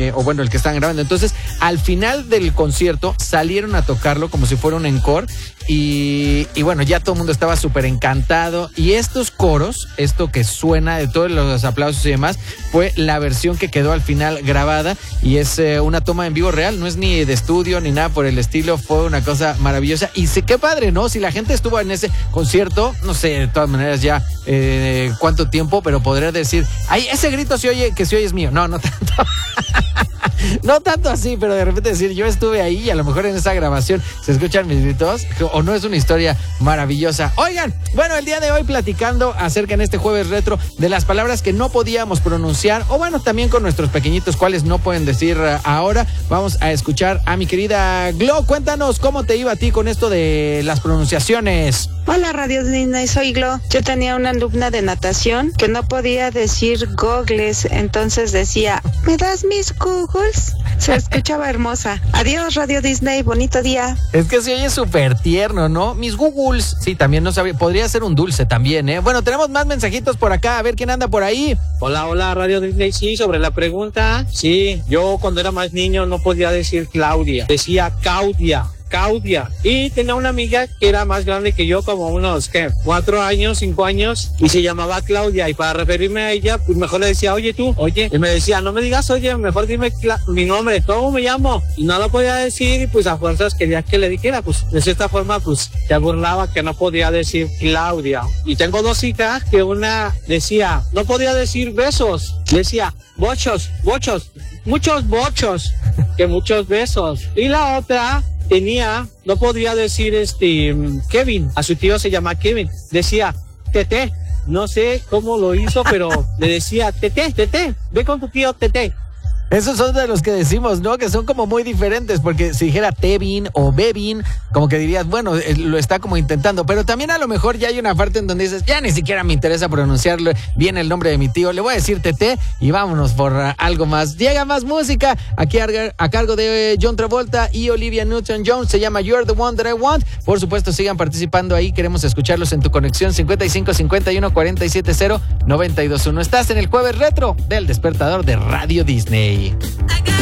o bueno, el que estaban grabando. Entonces, al final del concierto salieron a tocarlo como si fuera un encore y bueno, ya todo el mundo estaba súper encantado. Y estos coros, esto que suena de todos los aplausos y demás, fue la versión que quedó al final grabada y es una toma en vivo real, no es ni de estudio ni nada por el estilo, fue una cosa maravillosa. Y qué padre, ¿no? Si la gente estuvo en ese concierto, no sé, de todas maneras ya cuánto tiempo, pero podría decir, ay, ese grito se oye es mío. No tanto. No tanto así, pero de repente decir, yo estuve ahí y a lo mejor en esa grabación se escuchan mis gritos, o no es una historia maravillosa. Oigan, bueno, el día de hoy platicando acerca en este jueves retro de las palabras que no podíamos pronunciar, o bueno, también con nuestros pequeñitos cuáles no pueden decir ahora. Vamos a escuchar a mi querida Glo. Cuéntanos cómo te iba a ti con esto de las pronunciaciones. Hola, Radio Disney, soy Glo. Yo tenía una alumna de natación que no podía decir gogles, entonces decía, ¿me das mis googles? Se escuchaba hermosa. Adiós, Radio Disney, bonito día. Es que se oye súper tierno, ¿no? Mis googles. Sí, también no sabía, podría ser un dulce también, ¿eh? Bueno, tenemos más mensajitos por acá, a ver quién anda por ahí. Hola, Radio Disney. Sí, sobre la pregunta, sí, yo cuando era más niño no podía decir Claudia, decía Caudia. Y tenía una amiga que era más grande que yo, como unos 4 años, 5 años, y se llamaba Claudia, y para referirme a ella, pues mejor le decía, oye, y me decía, no me digas oye, mejor dime mi nombre, ¿cómo me llamo? Y no lo podía decir, y pues a fuerzas quería que le dijera, pues de cierta forma, pues se burlaba que no podía decir Claudia. Y tengo 2 hijas, que una decía, no podía decir besos, decía, bochos, muchos bochos, que muchos besos. Y la otra no podía decir Kevin, a su tío se llama Kevin, decía Tete, no sé cómo lo hizo, pero le decía Tete, ve con tu tío Tete. Esos son de los que decimos, ¿no? Que son como muy diferentes, porque si dijera Tevin o Bevin, como que dirías, bueno, lo está como intentando, pero también a lo mejor ya hay una parte en donde dices, ya ni siquiera me interesa pronunciarlo bien el nombre de mi tío, le voy a decir Tete y vámonos por algo más. Llega más música, aquí a cargo de John Travolta y Olivia Newton-John, se llama You're the One That I Want. Por supuesto, sigan participando ahí, queremos escucharlos en tu conexión 55 51 47 0 92 1. Estás en el Jueves Retro del Despertador de Radio Disney.